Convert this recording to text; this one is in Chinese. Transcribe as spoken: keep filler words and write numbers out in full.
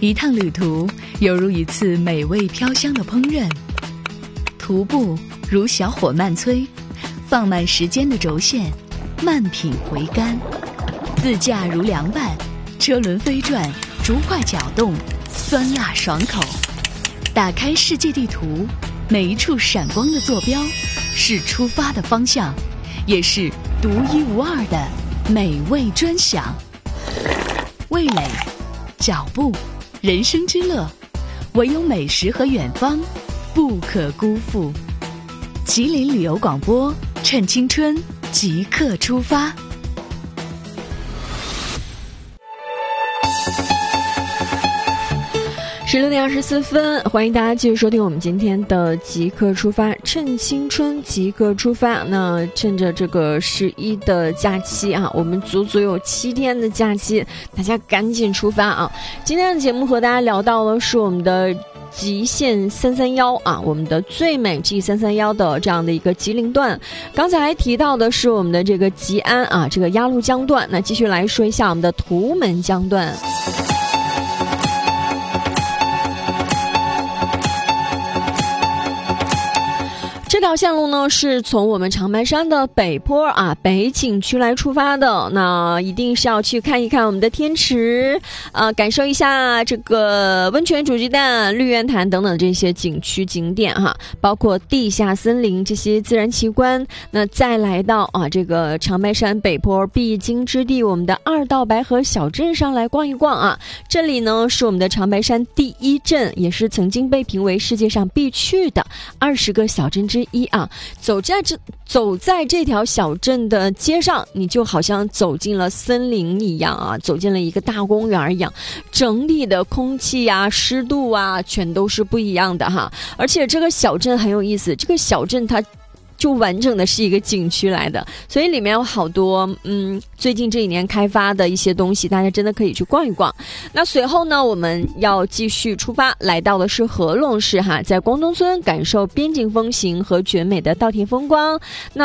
一趟旅途犹如一次美味飘香的烹饪，徒步如小火慢催，放慢时间的轴线，慢品回甘；自驾如凉拌，车轮飞转，逐块搅动，酸辣爽口。打开世界地图，每一处闪光的坐标是出发的方向，也是独一无二的美味专享。味蕾、脚步、人生之乐，唯有美食和远方不可辜负。吉林旅游广播，趁青春即刻出发。 十六点二十四分，欢迎大家继续收听我们今天的即刻出发，趁青春即刻出发。那趁着这个十一的假期啊，我们足足有七天的假期，大家赶紧出发啊！今天的节目和大家聊到的是我们的极限三三一啊，我们的最美 G 三三一的这样的一个吉林段。刚才还提到的是我们的这个吉安啊，这个鸭绿江段。那继续来说一下我们的图们江段。这条线路呢是从我们长白山的北坡啊北景区来出发的，那一定是要去看一看我们的天池，呃，感受一下这个温泉煮鸡蛋、绿苑潭等等这些景区景点哈，包括地下森林这些自然奇观。那再来到啊这个长白山北坡必经之地，我们的二道白河小镇上来逛一逛啊。这里呢是我们的长白山第一镇，也是曾经被评为世界上必去的二十个小镇之一啊。走在这走在这条小镇的街上，你就好像走进了森林一样啊，走进了一个大公园一样，整体的空气啊、湿度啊，全都是不一样的哈。而且这个小镇很有意思，这个小镇它就完整的是一个景区来的，所以里面有好多嗯，最近这几年开发的一些东西，大家真的可以去逛一逛。那随后呢，我们要继续出发，来到的是合龙市哈，在光东村感受边境风情和绝美的稻田风光。那